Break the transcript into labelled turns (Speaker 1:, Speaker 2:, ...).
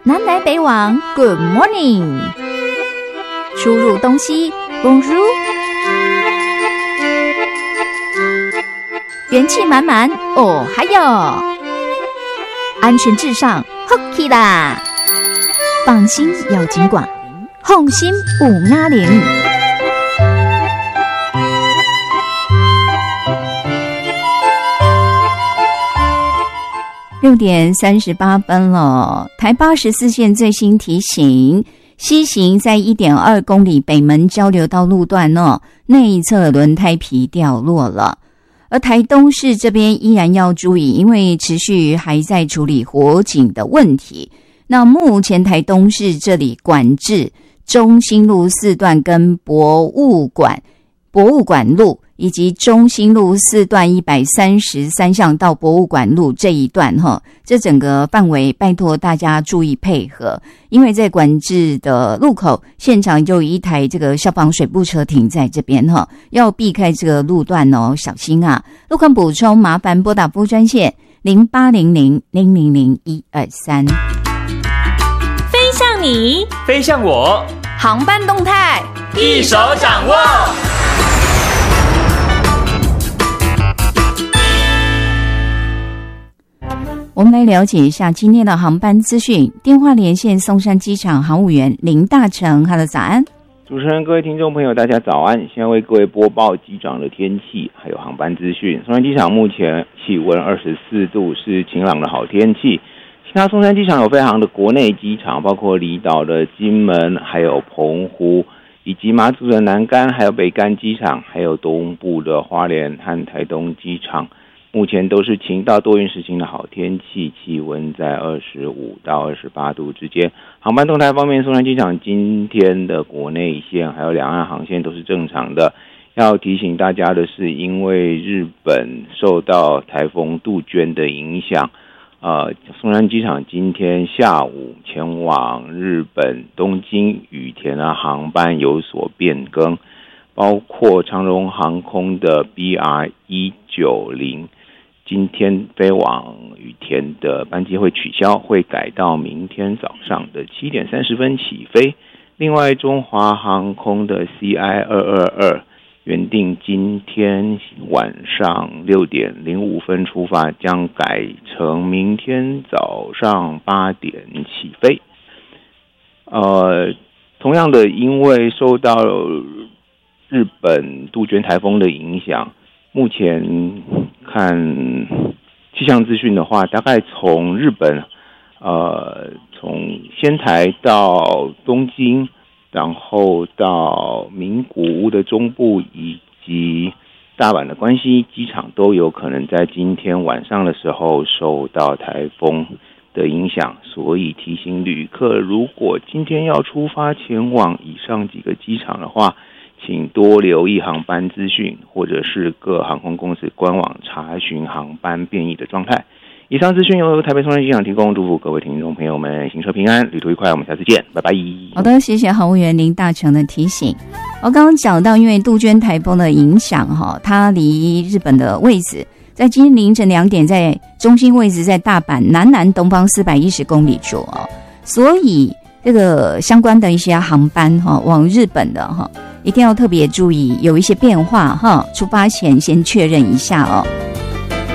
Speaker 1: 南来北往 Good morning， 出入东西 Bonjour， 元气满满哦，还有安全至上 Hockey 啦，放心要尽管，放心550。6点38分了，台84线最新提醒，西行在 1.2 公里北门交流道路段内侧轮胎皮掉落了。而台东市这边依然要注意，因为持续还在处理火警的问题。那目前台东市这里管制中兴路4段跟博物馆路以及中兴路4段133巷到博物馆路这一段这整个范围拜托大家注意配合，因为在管制的路口现场就有一台这个消防水步车停在这边要避开这个路段小心啊！路况补充麻烦拨打服务专线0800000123。
Speaker 2: 飞向你，
Speaker 3: 飞向我，
Speaker 1: 航班动态
Speaker 3: 一手掌握。
Speaker 1: 我们来了解一下今天的航班资讯。电话连线松山机场航务员林大成，哈喽，早安。
Speaker 4: 主持人，各位听众朋友，大家早安！现在为各位播报机场的天气，还有航班资讯。松山机场目前气温24度，是晴朗的好天气。其他松山机场有飞航的国内机场，包括离岛的金门，还有澎湖，以及马祖的南竿，还有北竿机场，还有东部的花莲和台东机场。目前都是晴到多云时晴的好天气，气温在25到28度之间。航班动态方面，松山机场今天的国内线还有两岸航线都是正常的。要提醒大家的是，因为日本受到台风杜鹃的影响，松山机场今天下午前往日本东京羽田的航班有所变更，包括长荣航空的 BR190。今天飞往羽田的班机会取消，会改到明天早上的7点30分起飞。另外，中华航空的 CI222 原定今天晚上6点05分出发，将改成明天早上8点起飞。同样的，因为受到日本杜鹃台风的影响，目前看气象资讯的话，大概从日本从仙台到东京，然后到名古屋的中部以及大阪的关西机场都有可能在今天晚上的时候受到台风的影响，所以提醒旅客，如果今天要出发前往以上几个机场的话，请多留意航班资讯，或者是各航空公司官网查询航班变异的状态。以上资讯由台北松山机场提供，祝福各位听众朋友们行车平安，旅途愉快，我们下次见，拜拜。
Speaker 1: 好的，谢谢航务员林大成的提醒。我刚刚讲到，因为杜鹃台风的影响它离日本的位置在今天凌晨2点，在中心位置在大阪南东方410公里处所以这个相关的一些航班往日本的一定要特别注意，有一些变化出发前先确认一下